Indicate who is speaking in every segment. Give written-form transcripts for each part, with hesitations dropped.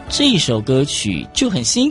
Speaker 1: 这一首歌曲就很新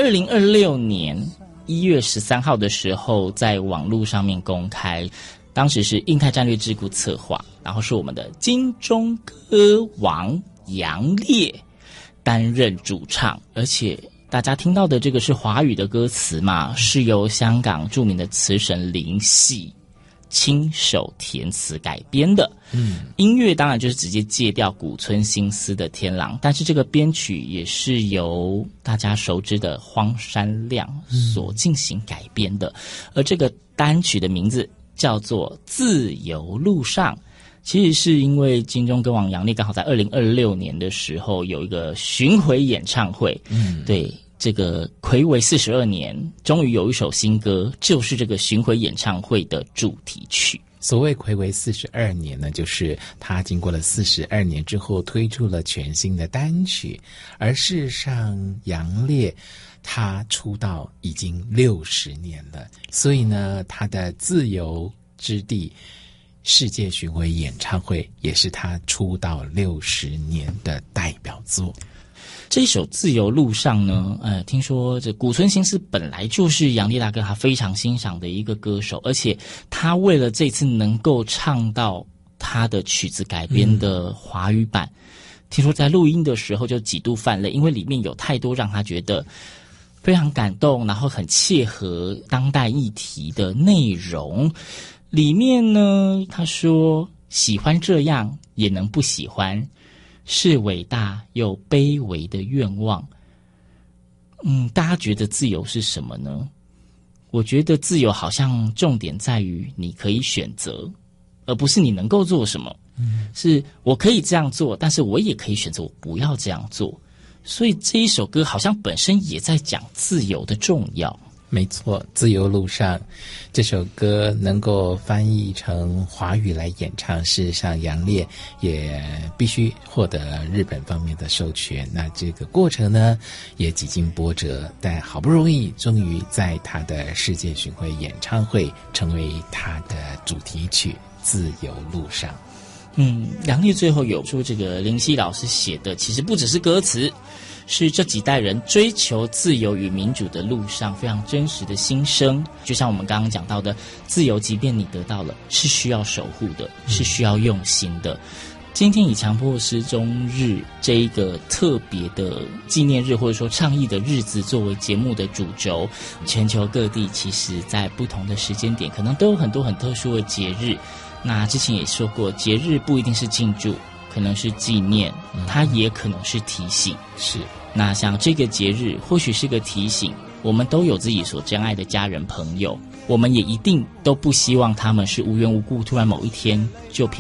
Speaker 1: ，2026年1月13号的时候在网络上面公开，当时是印太战略智库策划，然后是我们的金钟歌王杨烈担任主唱，而且大家听到的这个是华语的歌词嘛，是由香港著名的词神林夕亲手填词改编的。音乐当然就是直接借调古村新司的《天狼》，但是这个编曲也是由大家熟知的荒山亮所进行改编的。而这个单曲的名字叫做《自由路上》，其实是因为金钟歌王杨烈刚好在2026年的时候有一个巡回演唱会，对，这个睽违42年终于有一首新歌，就是这个巡回演唱会的主题曲。
Speaker 2: 所谓睽违42年呢，就是他经过了42年之后推出了全新的单曲，而事实上杨烈他出道已经60年了，所以呢他的自由之地世界巡回演唱会也是他出道60年的代表作。
Speaker 1: 这首《自由路上》呢，听说这古村新司本来就是杨烈大哥他非常欣赏的一个歌手，而且他为了这次能够唱到他的曲子改编的华语版，听说在录音的时候就几度泛泪，因为里面有太多让他觉得非常感动，然后很切合当代议题的内容。里面呢，他说喜欢这样也能不喜欢，是伟大又卑微的愿望。大家觉得自由是什么呢？我觉得自由好像重点在于你可以选择，而不是你能够做什么。是我可以这样做，但是我也可以选择我不要这样做。所以这一首歌好像本身也在讲自由的重要。
Speaker 2: 没错，自由路上这首歌能够翻译成华语来演唱，事实上杨烈也必须获得日本方面的授权，那这个过程呢也几经波折，但好不容易终于在他的世界巡回演唱会成为他的主题曲《自由路上》。
Speaker 1: 杨烈最后有说这个林夕老师写的其实不只是歌词，是这几代人追求自由与民主的路上非常真实的心声。就像我们刚刚讲到的，自由即便你得到了，是需要守护的，是需要用心的。今天以强迫失踪日这一个特别的纪念日或者说倡议的日子作为节目的主轴，全球各地其实在不同的时间点可能都有很多很特殊的节日。那之前也说过，节日不一定是庆祝，可能是纪念，它也可能是提醒。
Speaker 2: 是，
Speaker 1: 那像这个节日或许是个提醒，我们都有自己所珍爱的家人朋友，我们也一定都不希望他们是无缘无故突然某一天就